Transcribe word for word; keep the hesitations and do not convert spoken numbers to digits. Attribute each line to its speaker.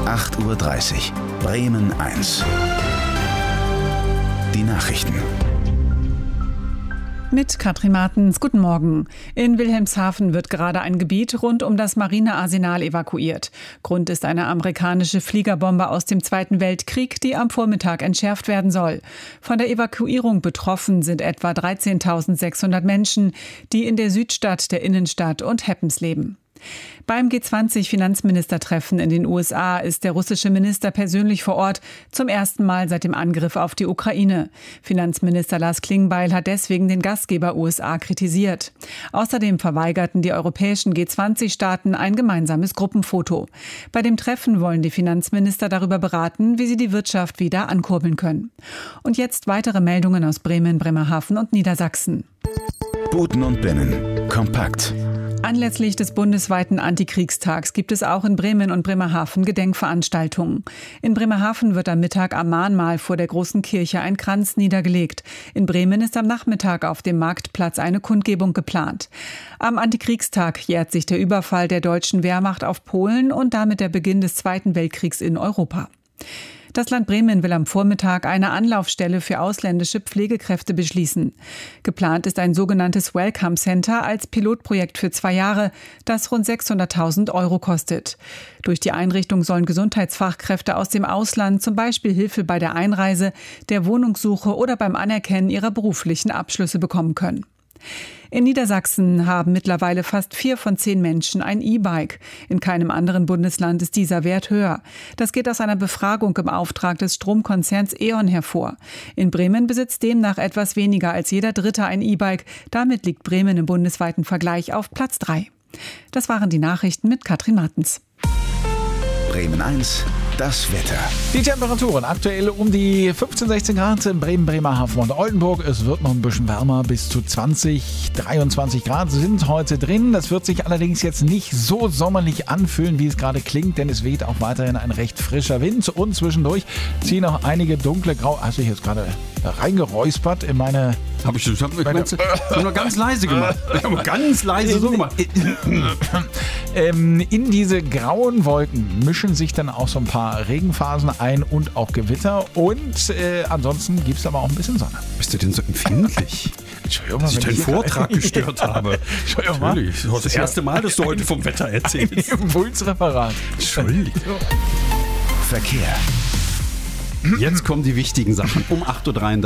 Speaker 1: acht Uhr dreißig. Bremen eins. Die Nachrichten.
Speaker 2: Mit Katrin Martens, guten Morgen. In Wilhelmshaven wird gerade ein Gebiet rund um das Marinearsenal evakuiert. Grund ist eine amerikanische Fliegerbombe aus dem Zweiten Weltkrieg, die am Vormittag entschärft werden soll. Von der Evakuierung betroffen sind etwa dreizehntausendsechshundert Menschen, die in der Südstadt, der Innenstadt und Happens leben. Beim G zwanzig Finanzministertreffen in den U S A ist der russische Minister persönlich vor Ort, zum ersten Mal seit dem Angriff auf die Ukraine. Finanzminister Lars Klingbeil hat deswegen den Gastgeber U S A kritisiert. Außerdem verweigerten die europäischen G zwanzig Staaten ein gemeinsames Gruppenfoto. Bei dem Treffen wollen die Finanzminister darüber beraten, wie sie die Wirtschaft wieder ankurbeln können. Und jetzt weitere Meldungen aus Bremen, Bremerhaven und Niedersachsen.
Speaker 1: Buten und Binnen. Kompakt.
Speaker 2: Anlässlich des bundesweiten Antikriegstags gibt es auch in Bremen und Bremerhaven Gedenkveranstaltungen. In Bremerhaven wird am Mittag am Mahnmal vor der großen Kirche ein Kranz niedergelegt. In Bremen ist am Nachmittag auf dem Marktplatz eine Kundgebung geplant. Am Antikriegstag jährt sich der Überfall der deutschen Wehrmacht auf Polen und damit der Beginn des Zweiten Weltkriegs in Europa. Das Land Bremen will am Vormittag eine Anlaufstelle für ausländische Pflegekräfte beschließen. Geplant ist ein sogenanntes Welcome Center als Pilotprojekt für zwei Jahre, das rund sechshunderttausend Euro kostet. Durch die Einrichtung sollen Gesundheitsfachkräfte aus dem Ausland zum Beispiel Hilfe bei der Einreise, der Wohnungssuche oder beim Anerkennen ihrer beruflichen Abschlüsse bekommen können. In Niedersachsen haben mittlerweile fast vier von zehn Menschen ein E-Bike. In keinem anderen Bundesland ist dieser Wert höher. Das geht aus einer Befragung im Auftrag des Stromkonzerns E.ON hervor. In Bremen besitzt demnach etwas weniger als jeder Dritte ein E-Bike. Damit liegt Bremen im bundesweiten Vergleich auf Platz drei. Das waren die Nachrichten mit Katrin Martens.
Speaker 1: Bremen eins. Das Wetter.
Speaker 3: Die Temperaturen aktuell um die fünfzehn, sechzehn Grad in Bremen, Bremerhaven und Oldenburg. Es wird noch ein bisschen wärmer, bis zu zwanzig, dreiundzwanzig Grad sind heute drin. Das wird sich allerdings jetzt nicht so sommerlich anfühlen, wie es gerade klingt, denn es weht auch weiterhin ein recht frischer Wind und zwischendurch ziehen auch einige dunkle Grau... Hast du dich jetzt gerade reingeräuspert in meine...
Speaker 4: Habe ich, ich habe hab nur ganz leise gemacht. Ich habe ganz leise so gemacht.
Speaker 3: ähm, in diese grauen Wolken mischen sich dann auch so ein paar Regenphasen ein und auch Gewitter. Und äh, ansonsten gibt es aber auch ein bisschen Sonne.
Speaker 4: Bist du denn so empfindlich?
Speaker 3: Entschuldigung,
Speaker 4: dass ich deinen Vortrag gestört habe.
Speaker 3: Entschuldigung,
Speaker 4: Natürlich. Das ist das erste Mal, dass du heute vom Wetter erzählst.
Speaker 3: Ein Impulsreferat.
Speaker 4: Entschuldigung.
Speaker 1: Verkehr.
Speaker 4: Jetzt kommen die wichtigen Sachen um acht Uhr dreiunddreißig.